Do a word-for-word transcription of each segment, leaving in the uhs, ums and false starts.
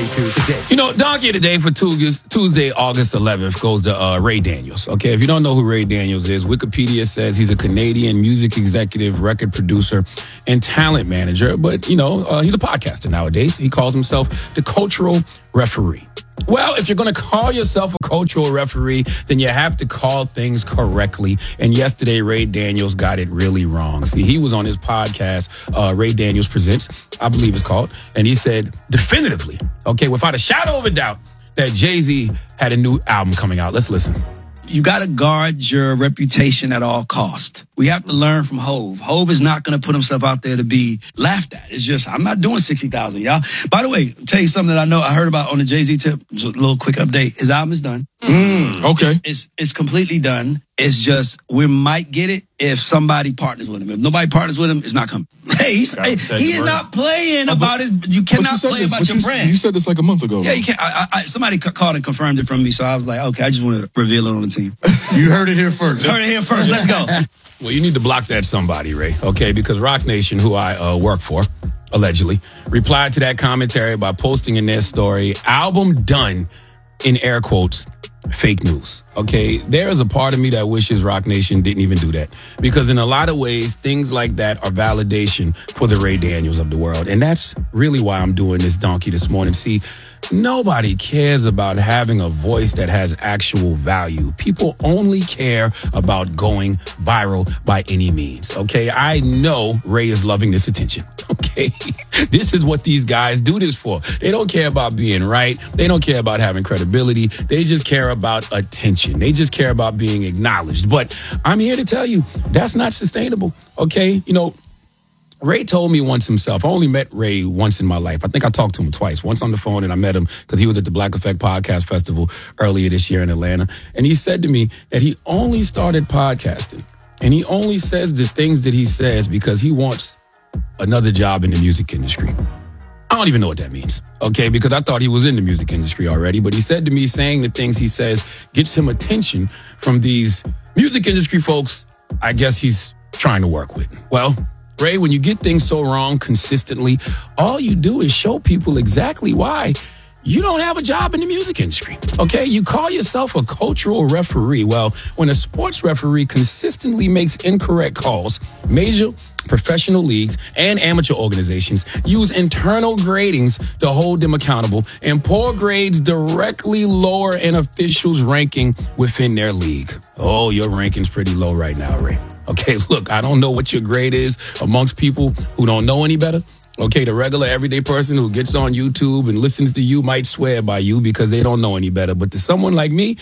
to today. You know, Donkey today for Tuesday, August eleventh goes to uh, Ray Daniels. Okay, if you don't know who Ray Daniels is, Wikipedia says he's a Canadian music executive, record producer, and talent manager. But, you know, uh, he's a podcaster nowadays. He calls himself the cultural referee. Well, if you're going to call yourself a cultural referee, then you have to call things correctly. And yesterday, Ray Daniels got it really wrong. See, he was on his podcast, uh, Ray Daniels Presents, I believe it's called, and he said definitively, okay, without a shadow of a doubt, that Jay-Z had a new album coming out. Let's listen. You got to guard your reputation at all cost. We have to learn from Hove. Hove is not going to put himself out there to be laughed at. It's just, I'm not doing sixty thousand, y'all. By the way, I'll tell you something that I know I heard about on the Jay-Z tip. Just a little quick update. His album is done. Mm, okay. It's it's completely done. It's just, we might get it if somebody partners with him. If nobody partners with him, it's not coming. Hey, he's, hey he is not playing oh, about his, you cannot you play this, about your you, brand. You said this like a month ago. Yeah, you can't. I, I, somebody called and confirmed it from me, so I was like, okay, I just want to reveal it on the team. You heard it here first. Heard it here first. Let's go. Well, you need to block that somebody, Ray, okay? Because Rock Nation, who I uh, work for, allegedly, replied to that commentary by posting in their story, album done, in air quotes, fake news, okay? There is a part of me that wishes Rock Nation didn't even do that. Because in a lot of ways, things like that are validation for the Ray Daniels of the world. And that's really why I'm doing this donkey this morning. See, nobody cares about having a voice that has actual value. People only care about going viral by any means, okay? I know Ray is loving this attention, okay? This is what these guys do this for. They don't care about being right. They don't care about having credibility. They just care about attention. They just care about being acknowledged. But I'm here to tell you, that's not sustainable, okay? You know, Ray told me once himself. I only met Ray once in my life. I think I talked to him twice. Once on the phone, and I met him because he was at the Black Effect Podcast Festival earlier this year in Atlanta. And he said to me that he only started podcasting. And he only says the things that he says because he wants another job in the music industry. I don't even know what that means, okay? Because I thought he was in the music industry already. But he said to me saying the things he says gets him attention from these music industry folks I guess he's trying to work with. Well, Ray, when you get things so wrong consistently, all you do is show people exactly why you don't have a job in the music industry, okay? You call yourself a cultural referee. Well, when a sports referee consistently makes incorrect calls, major professional leagues and amateur organizations use internal gradings to hold them accountable, and poor grades directly lower an official's ranking within their league. Oh, your ranking's pretty low right now, Ray. Okay, look, I don't know what your grade is amongst people who don't know any better. Okay, the regular everyday person who gets on YouTube and listens to you might swear by you because they don't know any better. But to someone like me,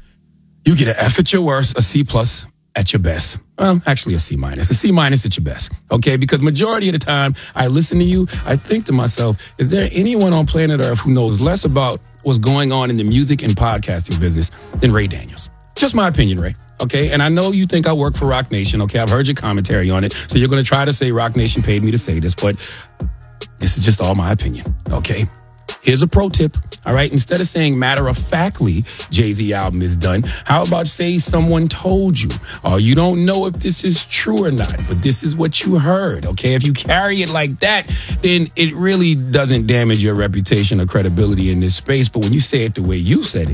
you get an F at your worst, a C plus at your best. Well, actually a C minus, a C minus at your best. Okay, because majority of the time I listen to you, I think to myself, is there anyone on planet Earth who knows less about what's going on in the music and podcasting business than Ray Daniels? Just my opinion, Ray. Okay, and I know you think I work for Rock Nation. Okay, I've heard your commentary on it. So you're going to try to say Rock Nation paid me to say this, but this is just all my opinion. Okay, here's a pro tip. All right, instead of saying matter-of-factly Jay-Z album is done, how about say someone told you? Or you don't know if this is true or not, but this is what you heard. Okay, if you carry it like that, then it really doesn't damage your reputation or credibility in this space. But when you say it the way you said it,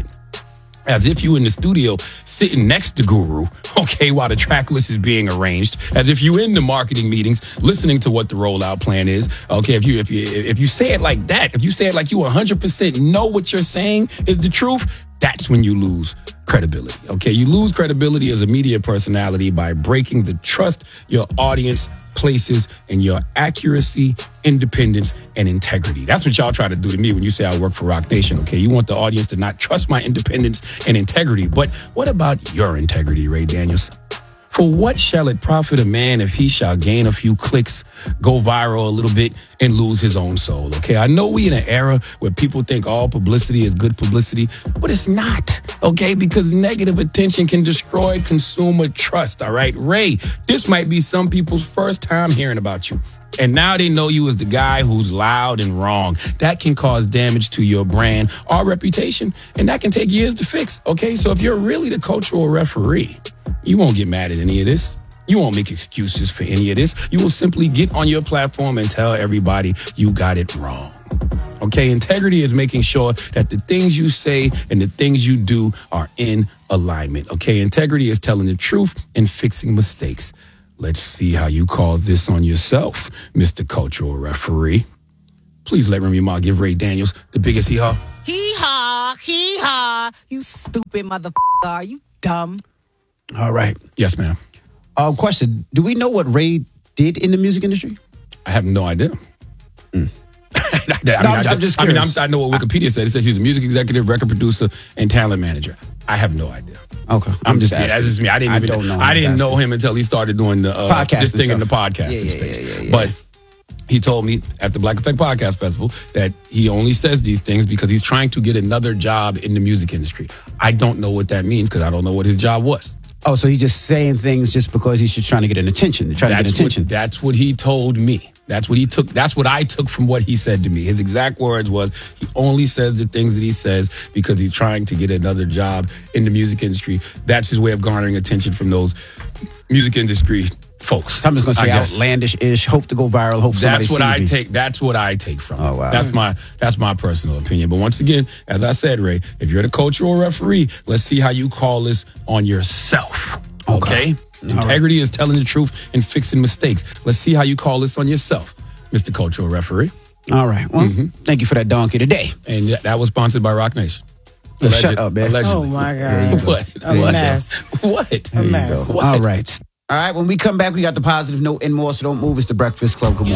as if you in the studio sitting next to Guru, okay, while the track list is being arranged, as if you in the marketing meetings listening to what the rollout plan is, okay, if you if you if you say it like that, if you say it like you one hundred percent know what you're saying is the truth, that's when you lose credibility, okay? You lose credibility as a media personality by breaking the trust your audience places in your accuracy, independence, and integrity. That's what y'all try to do to me when you say I work for Rock Nation, okay? You want the audience to not trust my independence and integrity. But what about your integrity, Ray Daniels? For what shall it profit a man if he shall gain a few clicks, go viral a little bit, and lose his own soul, okay? I know we in an era where people think all publicity is good publicity, but it's not, okay? Because negative attention can destroy consumer trust, all right? Ray, this might be some people's first time hearing about you. And now they know you as the guy who's loud and wrong. That can cause damage to your brand or reputation, and that can take years to fix, okay? So if you're really the cultural referee, you won't get mad at any of this. You won't make excuses for any of this. You will simply get on your platform and tell everybody you got it wrong. Okay, integrity is making sure that the things you say and the things you do are in alignment. Okay, integrity is telling the truth and fixing mistakes. Let's see how you call this on yourself, Mister Cultural Referee. Please let Remy Ma give Ray Daniels the biggest hee-haw. Hee-haw, hee-haw. You stupid motherfucker. Are you dumb? All right. Yes, ma'am. Uh, question. Do we know what Ray did in the music industry? I have no idea. Mm. I mean, no, I'm, I, I'm just I mean, curious. I'm, I know what Wikipedia said. It says he's a music executive, record producer, and talent manager. I have no idea. Okay, I'm, I'm just just asking. That's just me. I didn't I even. don't know. I I'm didn't just know asking. him until he started doing the uh, Podcast this and thing in the stuff. podcasting Yeah, yeah, space. yeah, yeah, yeah. But he told me at the Black Effect Podcast Festival that he only says these things because he's trying to get another job in the music industry. I don't know what that means because I don't know what his job was. Oh, so he's just saying things just because he's just trying to get an attention, trying That's to get attention. What, that's what he told me. That's what he took. That's what I took from what he said to me. His exact words was, he only says the things that he says because he's trying to get another job in the music industry. That's his way of garnering attention from those music industry folks. I'm just going to say I guess. outlandish-ish, hope to go viral, hope somebody That's what sees I me. take. That's what I take from Oh, it. wow. That's my that's my personal opinion. But once again, as I said, Ray, if you're the cultural referee, let's see how you call this on yourself. Okay? Okay. Integrity is telling the truth and fixing mistakes. Let's see how you call this on yourself, Mister Cultural Referee. All right. Well, Mm-hmm. thank you for that donkey today. And that- that was sponsored by Rock Nation. Oh, shut up, man. Allegedly. Oh, my God. What? A What? mess. What? A mess. What? All right. All right. When we come back, we got the positive note and more, so don't move. It's the Breakfast Club. Good morning.